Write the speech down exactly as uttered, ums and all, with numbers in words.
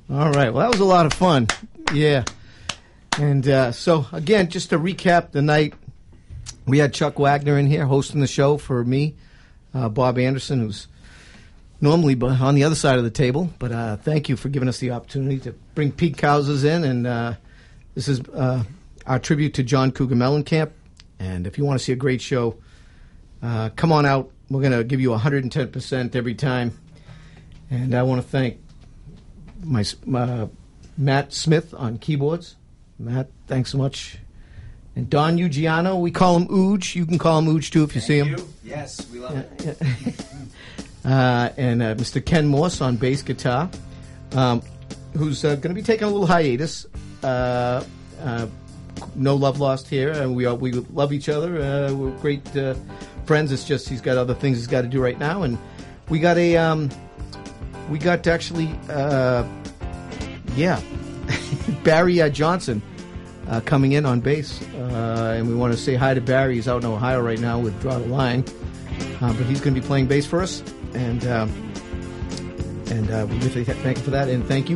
All right. Well, that was a lot of fun. Yeah. And uh, so, again, just to recap the night, we had Chuck Wagner in here hosting the show for me, uh, Bob Anderson, who's normally on the other side of the table. But uh, thank you for giving us the opportunity to bring Pete Cousers in. And uh, this is uh, our tribute to John Cougar Mellencamp. And if you want to see a great show, uh, come on out. We're going to give you one hundred ten percent every time. And I want to thank my uh, Matt Smith on keyboards. Matt, thanks so much. And Don Ugiano, we call him Ooge. You can call him Ooge, too, if you Thank see him. You. Yes, we love yeah, it. Yeah. uh, and uh, Mister Ken Morse on bass guitar, um, who's uh, going to be taking a little hiatus. Uh, uh, no love lost here. Uh, we are, we love each other. Uh, we're great uh, friends. It's just he's got other things he's got to do right now. And we got a... Um, we got actually... Uh, yeah... Barry uh, Johnson uh, coming in on bass, uh, and we want to say hi to Barry. He's out in Ohio right now with Draw the Line, uh, but he's going to be playing bass for us, and uh, and uh, we really thank you for that, and thank you